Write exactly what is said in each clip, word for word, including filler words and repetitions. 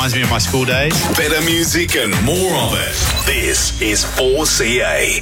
reminds me of my school days. Better music and more of it. This is four C A.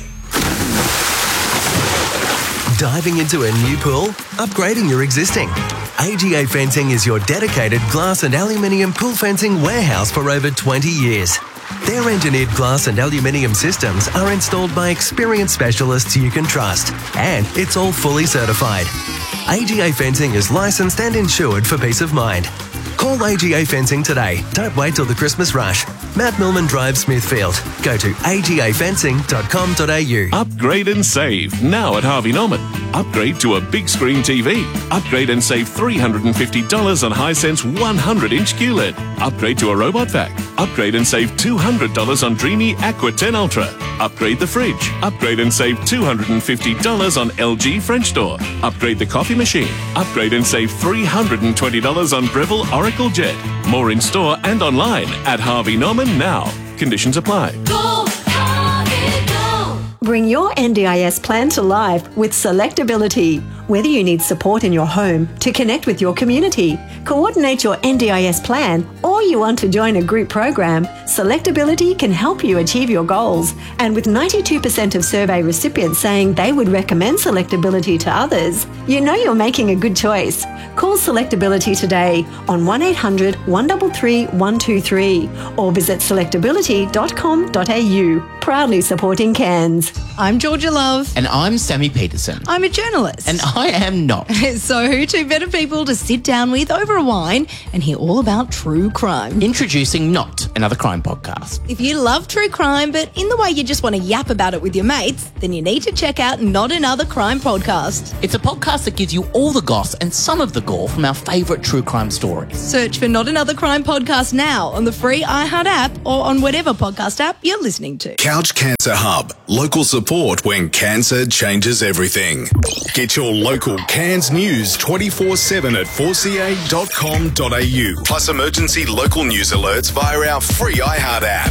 Diving into a new pool? Upgrading your existing? A G A Fencing is your dedicated glass and aluminium pool fencing warehouse for over twenty years. Their engineered glass and aluminium systems are installed by experienced specialists you can trust, and it's all fully certified. A G A Fencing is licensed and insured for peace of mind. Call A G A Fencing today. Don't wait till the Christmas rush. Mount Milman Drive, Smithfield. Go to a g a fencing dot com dot a u. Upgrade and save now at Harvey Norman. Upgrade to a big screen T V. Upgrade and save three hundred fifty dollars on Hisense one hundred inch Q L E D. Upgrade to a robot vac. Upgrade and save two hundred dollars on Dreamy Aqua ten Ultra. Upgrade the fridge. Upgrade and save two hundred fifty dollars on L G French door. Upgrade the coffee machine. Upgrade and save three hundred twenty dollars on Breville Oracle Jet. More in store and online at Harvey Norman now. Conditions apply. Go, Harvey, go. Bring your N D I S plan to life with Selectability. Whether you need support in your home to connect with your community, coordinate your N D I S plan, or you want to join a group program, Selectability can help you achieve your goals. And with ninety-two percent of survey recipients saying they would recommend Selectability to others, you know you're making a good choice. Call Selectability today on one eight hundred, one three three, one two three or visit selectability dot com dot a u. Proudly supporting Cairns. I'm Georgia Love. And I'm Sammy Peterson. I'm a journalist. And I am not. So who two better people to sit down with over a wine and hear all about true crime? Introducing Not, another crime podcast. If you love true crime, but in the way you just want to yap about it with your mates, then you need to check out Not Another Crime Podcast. It's a podcast that gives you all the goss and some of the gore from our favourite true crime stories. Search for Not Another Crime Podcast now on the free iHeart app or on whatever podcast app you're listening to. Couch Cancer Hub. Local support when cancer changes everything. Get your local Cairns news twenty-four seven at four c a dot com dot a u. Plus emergency local news alerts via our free iHeart app.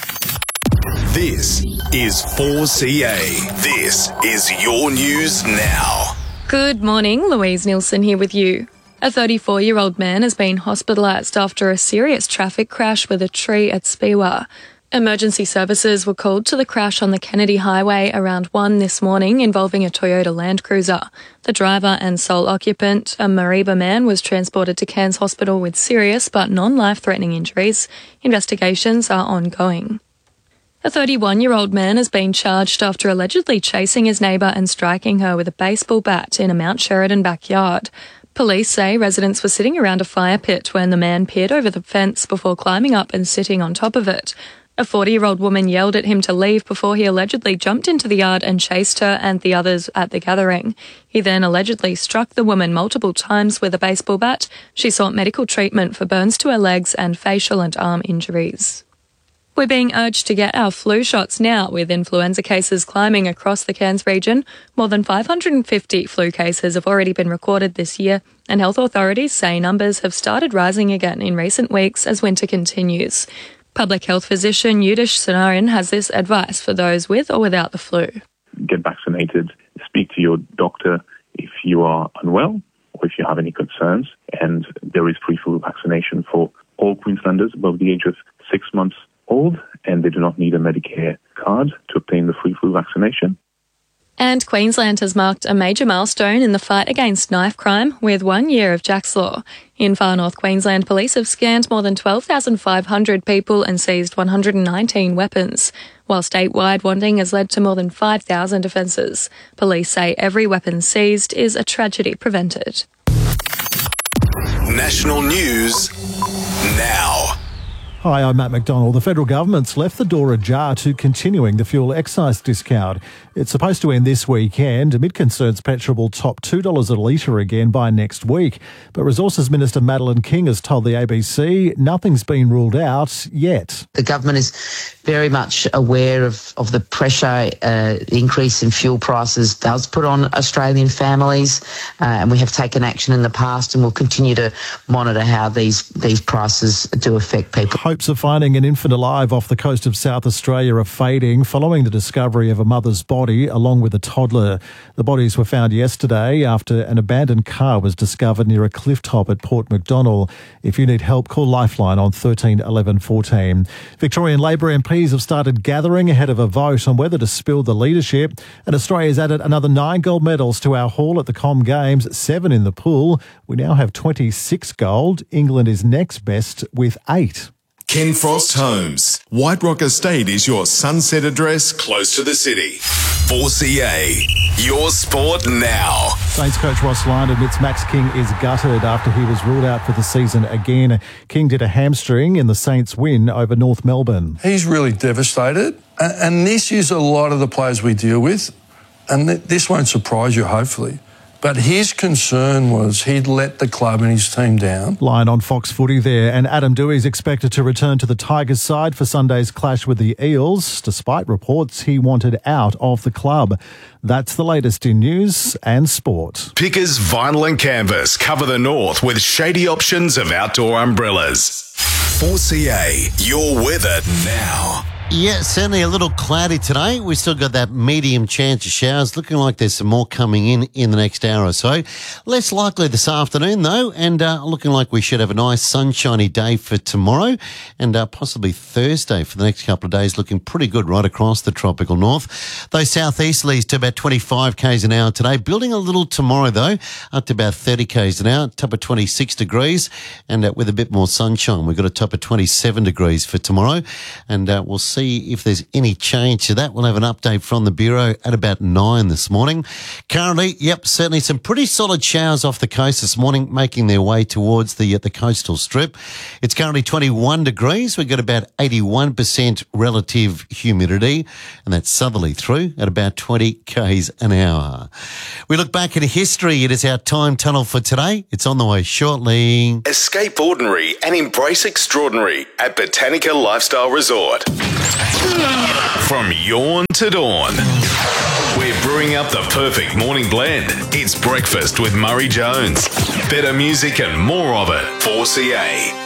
This is four C A. This is your news now. Good morning, Louise Nielsen here with you. A thirty-four-year-old man has been hospitalised after a serious traffic crash with a tree at Speewah. Emergency services were called to the crash on the Kennedy Highway around one this morning involving a Toyota Land Cruiser. The driver and sole occupant, a Mariba man, was transported to Cairns Hospital with serious but non-life-threatening injuries. Investigations are ongoing. A thirty-one-year-old man has been charged after allegedly chasing his neighbour and striking her with a baseball bat in a Mount Sheridan backyard. Police say residents were sitting around a fire pit when the man peered over the fence before climbing up and sitting on top of it. A forty-year-old woman yelled at him to leave before he allegedly jumped into the yard and chased her and the others at the gathering. He then allegedly struck the woman multiple times with a baseball bat. She sought medical treatment for burns to her legs and facial and arm injuries. We're being urged to get our flu shots now, with influenza cases climbing across the Cairns region. More than five hundred fifty flu cases have already been recorded this year, and health authorities say numbers have started rising again in recent weeks as winter continues. Public health physician Yudish Sonarin has this advice for those with or without the flu. Get vaccinated, speak to your doctor if you are unwell or if you have any concerns, and there is free flu vaccination for all Queenslanders above the age of six months old, and they do not need a Medicare card to obtain the free flu vaccination. And Queensland has marked a major milestone in the fight against knife crime with one year of Jack's Law. In Far North Queensland, police have scanned more than twelve thousand five hundred people and seized one hundred nineteen weapons, while statewide wanting has led to more than five thousand offences. Police say every weapon seized is a tragedy prevented. National news now. Hi, I'm Matt McDonald. The federal government's left the door ajar to continuing the fuel excise discount. It's supposed to end this weekend amid concerns petrol will top two dollars a litre again by next week. But Resources Minister Madeleine King has told the A B C nothing's been ruled out yet. The government is very much aware of, of the pressure uh, increase in fuel prices does put on Australian families, uh, and we have taken action in the past and will continue to monitor how these, these prices do affect people. Hopes of finding an infant alive off the coast of South Australia are fading following the discovery of a mother's body along with a toddler. The bodies were found yesterday after an abandoned car was discovered near a cliff top at Port Macdonnell. If you need help, call Lifeline on thirteen eleven fourteen. Victorian Labor M Ps have started gathering ahead of a vote on whether to spill the leadership, and Australia's added another nine gold medals to our haul at the Com Games, seven in the pool. We now have twenty-six gold. England is next best with eight. Ken Frost Homes. White Rock Estate is your sunset address close to the city. four C A, your sport now. Saints coach Ross Lyon admits Max King is gutted after he was ruled out for the season again. King did a hamstring in the Saints' win over North Melbourne. He's really devastated, and this is a lot of the players we deal with, and this won't surprise you, hopefully. But his concern was he'd let the club and his team down. Lyon on Fox Footy there, and Adam Dewey is expected to return to the Tigers side for Sunday's clash with the Eels, despite reports he wanted out of the club. That's the latest in news and sport. Pickers Vinyl and Canvas cover the north with shady options of outdoor umbrellas. four C A, your weather now. Yeah, certainly a little cloudy today. We've still got that medium chance of showers. Looking like there's some more coming in in the next hour or so. Less likely this afternoon, though, and uh, looking like we should have a nice sunshiny day for tomorrow and uh, possibly Thursday for the next couple of days. Looking pretty good right across the tropical north. Those southeasterlies to about twenty-five kays an hour today. Building a little tomorrow, though, up to about thirty kays an hour. Top of twenty-six degrees, and uh, with a bit more sunshine. We've got a top of twenty-seven degrees for tomorrow, and uh, we'll see see if there's any change to that. We'll have an update from the Bureau at about nine this morning. Currently, yep, certainly some pretty solid showers off the coast this morning, making their way towards the, uh, the coastal strip. It's currently twenty-one degrees. We've got about eighty-one percent relative humidity, and that's southerly through at about twenty kays an hour. We look back at history. It is our time tunnel for today. It's on the way shortly. Escape ordinary and embrace extraordinary at Botanica Lifestyle Resort. From yawn to dawn, we're brewing up the perfect morning blend. It's breakfast with Murray Jones. Better music and more of it. four C A.